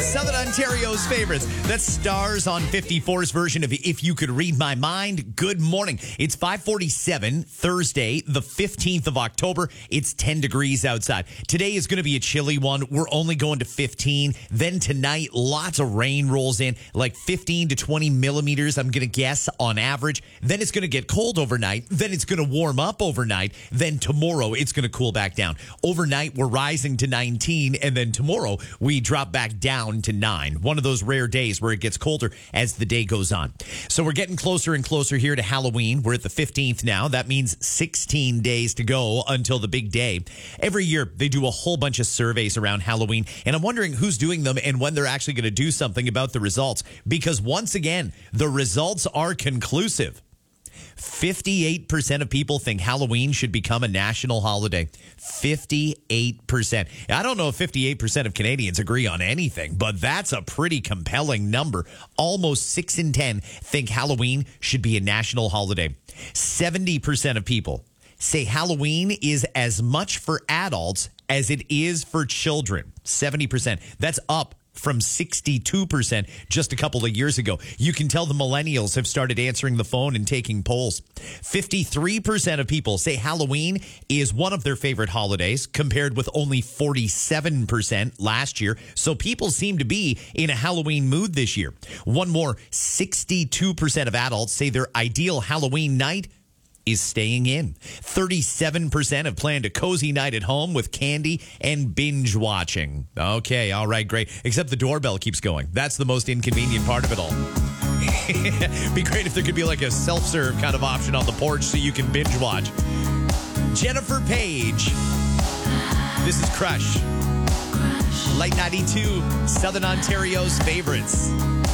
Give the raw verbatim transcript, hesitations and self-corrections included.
Southern Ontario's favorites. That's Stars on fifty-four's version of If You Could Read My Mind. Good morning. It's five forty-seven, Thursday, the fifteenth of October. It's ten degrees outside. Today is going to be a chilly one. We're only going to fifteen. Then tonight, lots of rain rolls in, like fifteen to twenty millimeters, I'm going to guess, on average. Then it's going to get cold overnight. Then it's going to warm up overnight. Then tomorrow, it's going to cool back down. Overnight, we're rising to nineteen, and then tomorrow, we drop back down to nine. One of those rare days where it gets colder as the day goes on. So we're getting closer and closer here to Halloween. We're at the fifteenth now. That means sixteen days to go until the big day. Every year, they do a whole bunch of surveys around Halloween, and I'm wondering who's doing them and when they're actually going to do something about the results. Because once again, the results are conclusive. fifty-eight percent of people think Halloween should become a national holiday. fifty-eight percent. I don't know if fifty-eight percent of Canadians agree on anything, but that's a pretty compelling number. Almost six in ten think Halloween should be a national holiday. seventy percent of people say Halloween is as much for adults as it is for children. seventy percent. That's up from sixty-two percent just a couple of years ago. You can tell the millennials have started answering the phone and taking polls. fifty-three percent of people say Halloween is one of their favorite holidays, compared with only forty-seven percent last year. So people seem to be in a Halloween mood this year. One more, sixty-two percent of adults say their ideal Halloween night is staying in. thirty-seven percent have planned a cozy night at home with candy and binge watching. Okay, all right, great. Except the doorbell keeps going. That's the most inconvenient part of it all. Be great if there could be like a self-serve kind of option on the porch so you can binge watch. Jennifer Page. This is Crush. Light ninety-two, Southern Ontario's favorites.